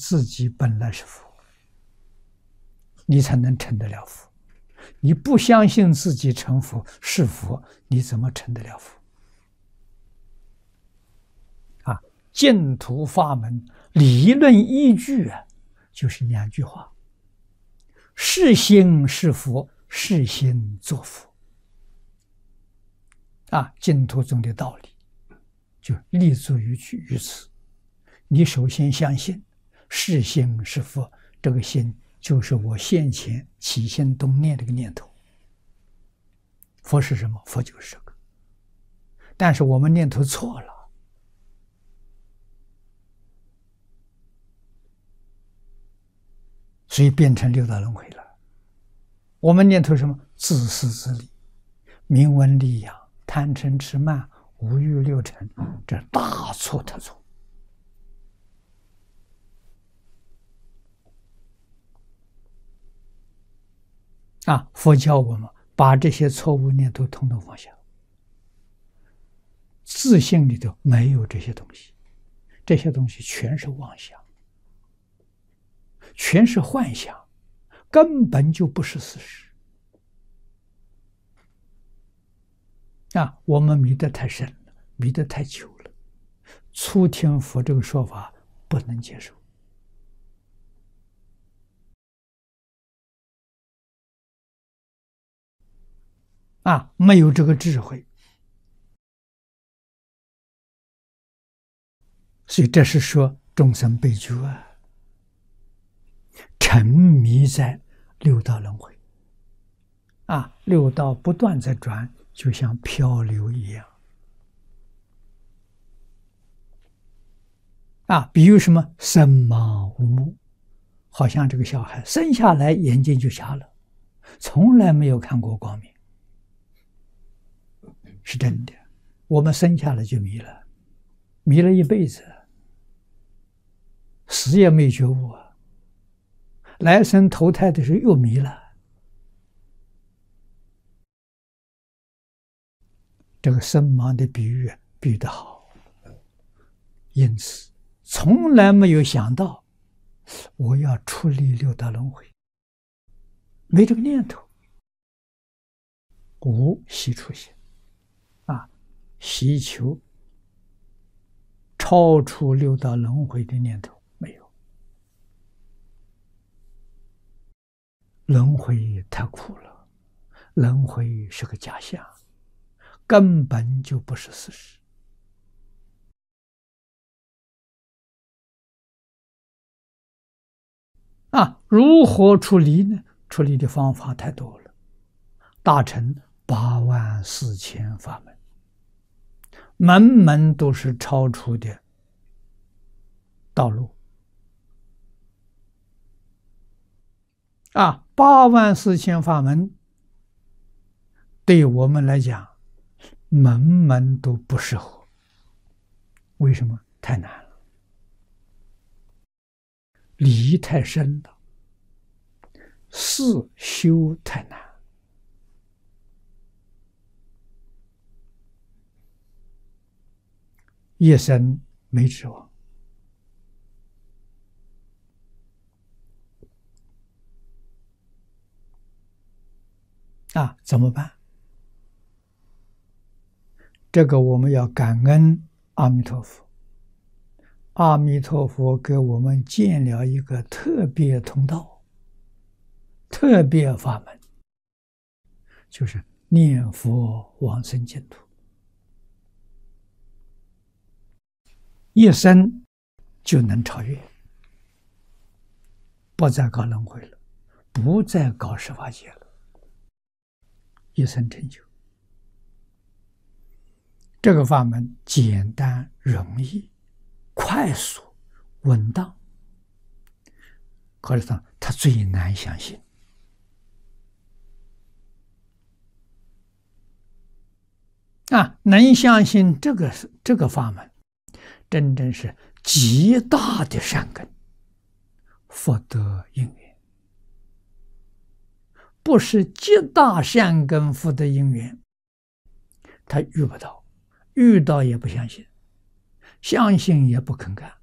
自己本来是佛，你才能成得了佛。你不相信自己成佛是佛，你怎么成得了佛？啊，净土法门理论依据啊，就是2句话：是心是佛，是心作佛。啊，净土中的道理就立足于此。你首先相信是心是佛，这个心就是我先前起心动念这个念头。佛是什么？佛就是这个。但是我们念头错了，所以变成6道轮回了。我们念头什么？自私自利、名闻利养、贪嗔痴慢、五欲六尘，这大错特错。啊，佛教我们把这些错误念头统统放下，自信里头没有这些东西，这些东西全是妄想，全是幻想，根本就不是事实。啊，我们迷得太深了，迷得太久了，初听佛这个说法不能接受。啊，没有这个智慧，所以这是说众生悲剧啊，沉迷在6道轮回。啊，6道不断在转，就像漂流一样。啊，比如什么生盲无目，好像这个小孩生下来眼睛就瞎了，从来没有看过光明。是真的，我们生下来就迷了，迷了一辈子，死也没觉悟啊。来生投胎的时候又迷了。这个生盲的比喻比得好，因此从来没有想到我要出离6道轮回，没这个念头。无习出现。希求超出6道轮回的念头没有。轮回太苦了，轮回是个假象，根本就不是事实。如何出离呢？出离的方法太多了，大乘84000法门，门门都是超出的道路。84000法门，对我们来讲，门门都不适合。为什么？太难了，理太深了，事修太难。一生没指望。怎么办？这个我们要感恩阿弥陀佛。阿弥陀佛给我们建了一个特别通道、特别法门，就是念佛往生净土。一生就能超越，不再搞轮回了，不再搞十法界了，一生成就。这个法门简单容易、快速、稳当，可是它最难相信。能相信这个法门，真正是极大的善根，福德因缘，不是极大善根福德因缘，他遇不到，遇到也不相信，相信也不肯干。